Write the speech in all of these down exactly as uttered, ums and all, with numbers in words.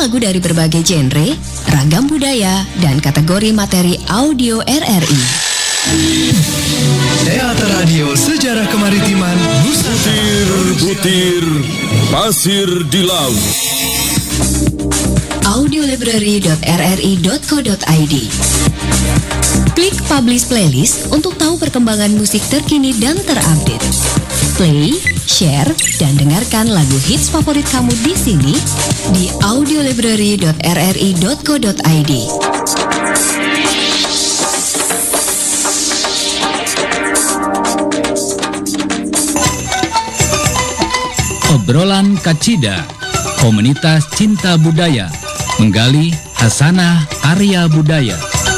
lagu dari berbagai genre, ragam budaya, dan kategori materi audio R R I. Teater Radio Sejarah Kemaritiman Nusantara. Butir pasir di laut. audio library dot r r i dot co dot i d. Klik Publish Playlist untuk tahu perkembangan musik terkini dan terupdate. Play, share, dan dengarkan lagu hits favorit kamu di sini di audio library dot r r i dot co dot i d. Obrolan Kacida, komunitas cinta budaya, menggali hasanah karya budaya.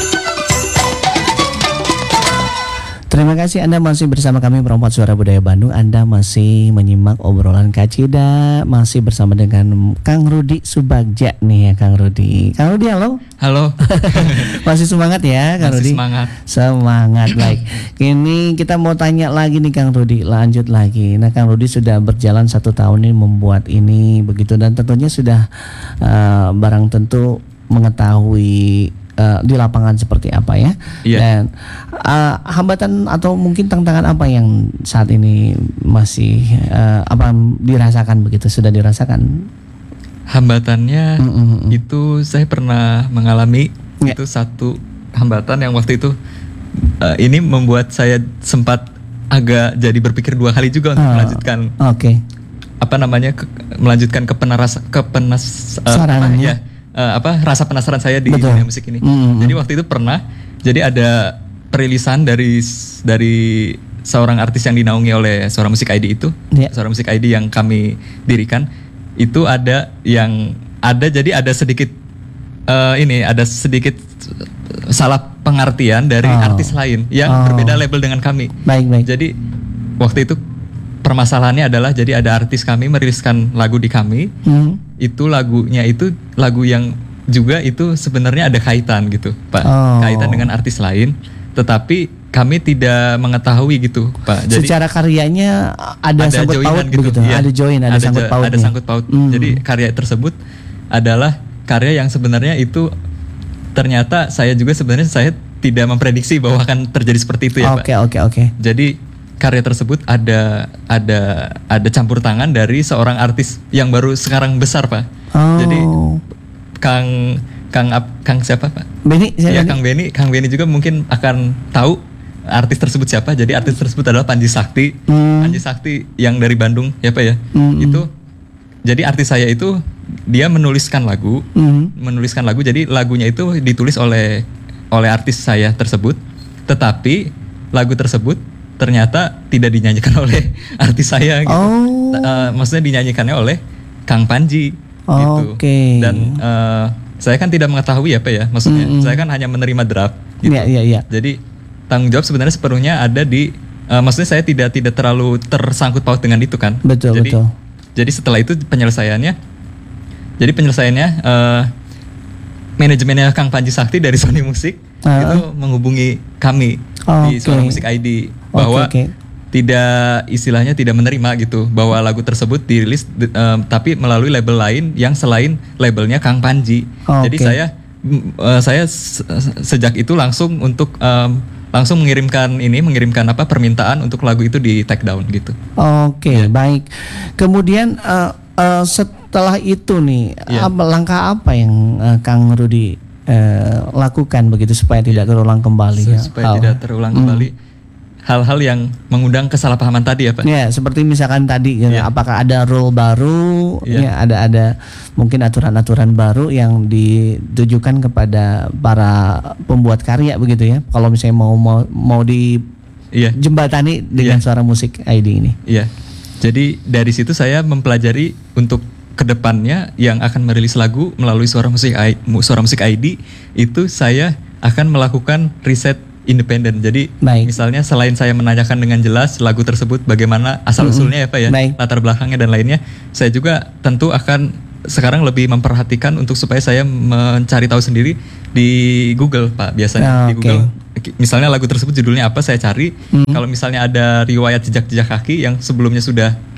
Terima kasih Anda masih bersama kami Perempat Suara Budaya Bandung. Anda masih menyimak obrolan Kacida, masih bersama dengan Kang Rudi Subagja nih ya Kang Rudi. Kang Rudi halo. Halo. Masih semangat ya Kang Masih Rudi? semangat. Semangat baik. Kini kita mau tanya lagi nih Kang Rudi, lanjut lagi. Nah Kang Rudi sudah berjalan satu tahun ini membuat ini begitu dan tentunya sudah uh, barang tentu mengetahui Uh, di lapangan seperti apa ya, iya. Dan uh, hambatan atau mungkin tantangan apa yang saat ini masih uh, apa dirasakan begitu sudah dirasakan? Hambatannya Mm-mm. itu saya pernah mengalami Ya. itu satu hambatan yang waktu itu uh, ini membuat saya sempat agak jadi berpikir dua kali juga untuk Oh, melanjutkan Oke. apa namanya ke, melanjutkan kepenaras kepenas uh, Sarannya. apa, ya, uh, apa rasa penasaran saya di Betul. dunia musik ini. Mm-mm. Jadi waktu itu pernah jadi ada perilisan dari dari seorang artis yang dinaungi oleh Suara Musik I D itu, Ya. Suara Musik I D yang kami dirikan itu ada yang ada jadi ada sedikit uh, ini ada sedikit salah pengertian dari Oh. artis lain yang Oh. berbeda label dengan kami. Baik baik. Jadi waktu itu permasalahannya adalah jadi ada artis kami meriliskan lagu di kami. Hmm. Itu lagunya itu lagu yang juga itu sebenarnya ada kaitan gitu, Pak. Oh. Kaitan dengan artis lain, tetapi kami tidak mengetahui gitu, Pak. Jadi Secara karyanya ada, sangkut paut joinan gitu, begitu, iya. ada join, ada, sangkut jo- pautnya. Ada sangkut paut. Hmm. Jadi karya tersebut adalah karya yang sebenarnya itu ternyata saya juga sebenarnya saya tidak memprediksi bahwa akan terjadi seperti itu ya, Pak. Oke oke oke. Jadi karya tersebut ada ada ada campur tangan dari seorang artis yang baru sekarang besar, Pak. Oh. Jadi Kang Kang Ap- Kang siapa, Pak? Beni, saya Ya Beni. Kang Beni, Kang Beni juga mungkin akan tahu artis tersebut siapa. Jadi artis tersebut adalah Panji Sakti. Hmm. Panji Sakti yang dari Bandung, ya Pak ya. Hmm. Itu jadi artis saya itu dia menuliskan lagu, Hmm. menuliskan lagu. Jadi lagunya itu ditulis oleh oleh artis saya tersebut. Tetapi lagu tersebut ternyata tidak dinyanyikan oleh artis saya gitu. Oh. Uh, maksudnya dinyanyikannya oleh Kang Panji gitu. Oke. Dan uh, saya kan tidak mengetahui apa ya, maksudnya Mm-mm. saya kan hanya menerima draft gitu. Iya iya iya. Jadi tanggung jawab sebenarnya sepenuhnya ada di uh, maksudnya saya tidak tidak terlalu tersangkut paut dengan itu kan. Betul jadi, betul. Jadi setelah itu penyelesaiannya jadi penyelesaiannya uh, manajemennya Kang Panji Sakti dari Sony Music Ah. itu menghubungi kami di Oke. Suara Musik I D bahwa Oke, oke. tidak istilahnya tidak menerima gitu bahwa lagu tersebut dirilis di- em, tapi melalui label lain yang selain labelnya Kang Panji. Jadi Oke. saya mm, eh, saya se- sejak itu langsung untuk em, langsung mengirimkan ini mengirimkan apa permintaan untuk lagu itu di take down gitu. Oke, baik. Kemudian eh, eh, setelah itu nih, Iya. apa, langkah apa yang eh, Kang Rudi eh, lakukan begitu supaya tidak terulang kembali? ya? Supaya Oh. tidak terulang Hmm. kembali hal-hal yang mengundang kesalahpahaman tadi ya Pak. Ya, seperti misalkan tadi, ya, Iya. apakah ada rule baru? Iya. Ya, ada ada mungkin aturan-aturan baru yang ditujukan kepada para pembuat karya begitu ya? Kalau misalnya mau mau mau Iya. dijembatani dengan Iya. Suara Musik I D ini. Iya. Jadi dari situ saya mempelajari untuk kedepannya yang akan merilis lagu melalui Suara Musik I, Suara Musik I D itu saya akan melakukan riset independen. Jadi Baik. misalnya selain saya menanyakan dengan jelas lagu tersebut bagaimana asal usulnya ya Pak ya, Baik. latar belakangnya dan lainnya, saya juga tentu akan sekarang lebih memperhatikan untuk supaya saya mencari tahu sendiri di Google Pak biasanya Ah, di oke. Google. Misalnya lagu tersebut judulnya apa saya cari. Hmm. Kalau misalnya ada riwayat jejak-jejak kaki yang sebelumnya sudah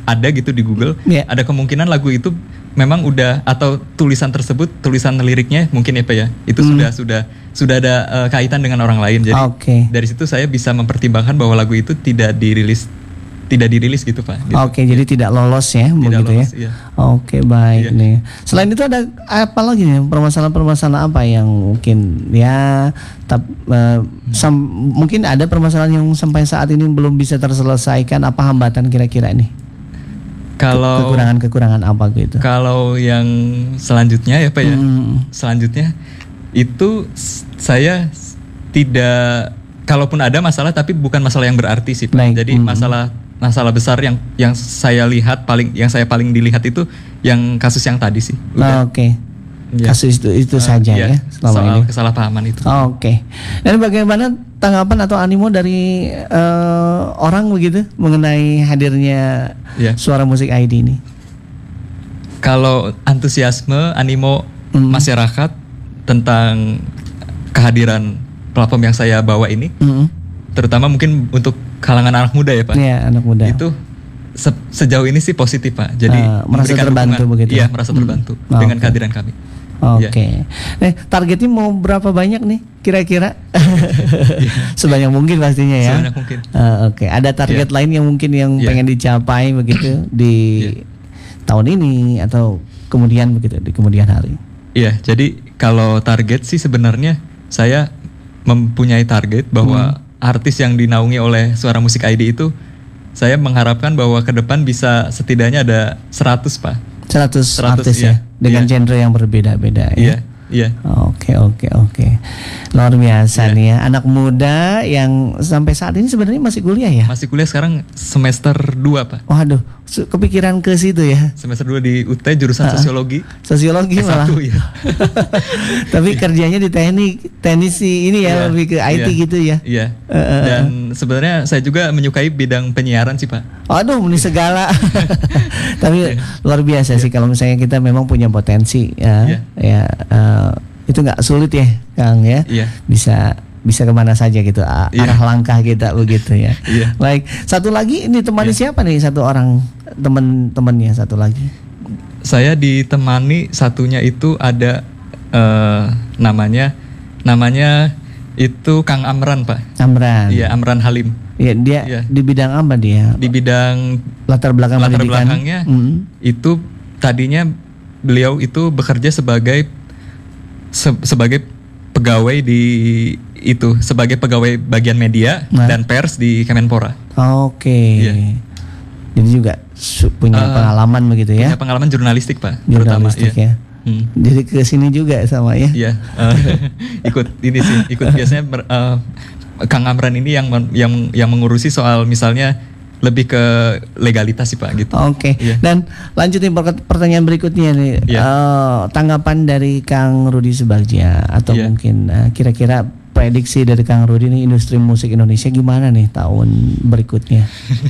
ada gitu di Google, Yeah. ada kemungkinan lagu itu memang udah atau tulisan tersebut, tulisan liriknya mungkin ya Pak ya, itu Hmm. sudah sudah sudah ada uh, kaitan dengan orang lain. Jadi Oke. dari situ saya bisa mempertimbangkan bahwa lagu itu tidak dirilis tidak dirilis gitu Pak. Gitu. Oke, jadi tidak lolos ya, begitu lolos, ya. iya. Oke, baik Iya. nih. Selain itu ada apa lagi nih permasalahan-permasalahan apa yang mungkin ya tap, eh, sam- mungkin ada permasalahan yang sampai saat ini belum bisa terselesaikan, apa hambatan kira-kira ini? Kalau Kekurangan-kekurangan apa gitu? kalau yang selanjutnya ya Pak ya. Hmm. Selanjutnya itu s- saya s- tidak, kalaupun ada masalah tapi bukan masalah yang berarti sih Pak. Baik. Jadi Mm. masalah masalah besar yang yang saya lihat paling yang saya paling dilihat itu yang kasus yang tadi sih. Nah, Oke. Ya. Kasus itu itu Eh, saja iya, ya selama soal ini. kesalahpahaman itu. Oke. Dan bagaimana tanggapan atau animo dari eh, orang begitu mengenai hadirnya Ya. Suara Musik I D ini? Kalau antusiasme, animo Mm. masyarakat tentang kehadiran platform yang saya bawa ini, Mm. terutama mungkin untuk kalangan anak muda ya Pak. Iya, anak muda. Itu se- sejauh ini sih positif Pak. Jadi Eh, merasa memberikan terbantu dukungan. begitu? Iya, merasa Hmm. terbantu Oh, dengan oke. kehadiran kami. Oke. Eh, targetnya mau berapa banyak nih kira-kira? Sebanyak mungkin pastinya ya. Sebanyak mungkin. Eh, Oke, ada target Iya. lain yang mungkin yang Iya. pengen dicapai begitu di tahun ini atau kemudian begitu di kemudian hari. Iya, jadi kalau target sih sebenarnya saya mempunyai target bahwa Hmm. artis yang dinaungi oleh Suara Musik I D itu saya mengharapkan bahwa ke depan bisa setidaknya ada seratus Pak. seratus, seratus, artis iya. ya dengan Iya. genre yang berbeda-beda ya. Iya, iya. Oke oke oke, luar biasa Iya. nih ya, anak muda yang sampai saat ini sebenarnya masih kuliah ya. Masih kuliah sekarang semester dua Pak. Waduh, su- kepikiran ke situ ya. Semester dua di U T jurusan sosiologi. Sosiologi S malah. satu ya. Tapi kerjanya di teknik, teknis sih ini ya, Iya, lebih ke I T iya, gitu ya. Iya. Eh, eh, Dan sebenarnya saya juga menyukai bidang penyiaran sih Pak. Aduh, ini segala. Tapi luar biasa sih kalau misalnya kita memang punya potensi ya, Iya. ya eh, itu nggak sulit ya, Kang ya. Iya. Bisa bisa kemana saja gitu, a- Iya. arah langkah kita begitu ya. Iya. Baik, satu lagi ini temani siapa nih, satu orang teman-temannya satu lagi. Saya ditemani satunya itu ada eh, namanya namanya itu Kang Amran Pak. Amran. Iya, Amran Halim. Ya, dia Iya. di bidang apa dia? Di bidang Latar belakang latar pendidikan. belakangnya Mm. itu tadinya beliau itu bekerja sebagai se- sebagai pegawai di itu sebagai pegawai bagian media Nah. dan pers di Kemenpora. Oke. Iya. Jadi juga su- punya Eh, pengalaman begitu ya. Punya pengalaman jurnalistik Pak, terutama. Jurnalistik Iya. ya. Hmm. Jadi ke sini juga sama ya. Iya, eh, ikut ini sih, ikut biasanya ber- eh, Kang Amran ini yang men- yang yang mengurusi soal misalnya lebih ke legalitas sih Pak gitu. Oke. Iya. Dan lanjutin per- pertanyaan berikutnya nih. Iya. Eh, tanggapan dari Kang Rudi Subagja atau Iya. mungkin eh, kira-kira prediksi dari Kang Rudi nih, industri musik Indonesia gimana nih tahun berikutnya?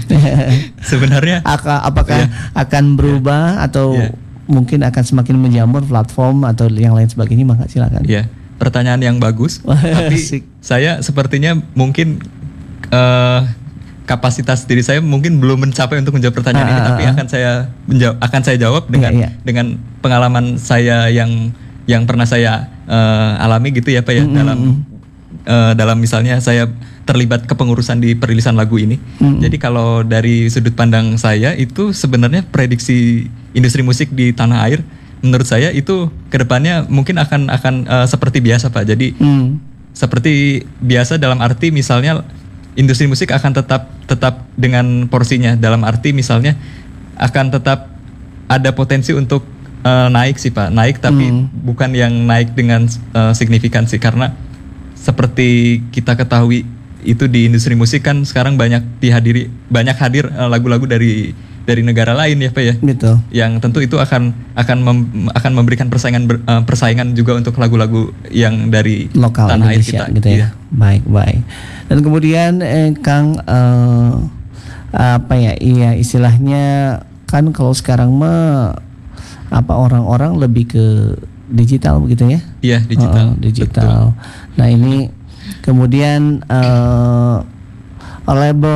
Sebenarnya Aka- apakah Iya. akan berubah atau Iya. mungkin akan semakin menjamur platform atau yang lain sebagainya? Maka silakan. ya, pertanyaan yang bagus, Wah, tapi asik. saya sepertinya mungkin eh, kapasitas diri saya mungkin belum mencapai untuk menjawab pertanyaan Ah, ini, ah, tapi ah. akan saya menjawab akan saya jawab dengan Iya, iya. dengan pengalaman saya yang yang pernah saya eh, alami gitu ya Pak ya, dalam eh, dalam misalnya saya terlibat kepengurusan di perilisan lagu ini. Mm. Jadi kalau dari sudut pandang saya itu sebenarnya prediksi industri musik di tanah air menurut saya itu kedepannya mungkin akan akan eh, seperti biasa Pak. Jadi Hmm. seperti biasa dalam arti misalnya industri musik akan tetap tetap dengan porsinya, dalam arti misalnya akan tetap ada potensi untuk eh, naik sih Pak, naik tapi Hmm. bukan yang naik dengan eh, signifikan sih, karena seperti kita ketahui itu di industri musik kan sekarang banyak dihadiri banyak hadir eh, lagu-lagu dari dari negara lain ya Pak ya, Gitu. yang tentu itu akan akan mem- akan memberikan persaingan ber- eh, persaingan juga untuk lagu-lagu yang dari Lokal tanah air Indonesia kita gitu ya. Iya. Baik, baik. Dan kemudian eh, Kang eh, apa ya? Iya, istilahnya kan kalau sekarang mah apa orang-orang lebih ke digital begitu ya? Iya, digital. Heeh, digital. Nah, ini kemudian eh, label